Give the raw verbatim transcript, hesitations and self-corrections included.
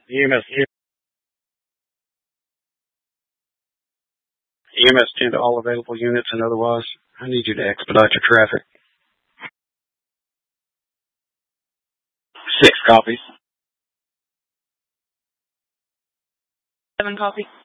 E M S, E M S ten to all available units, and otherwise, I need you to expedite your traffic. Six copies. Seven copies.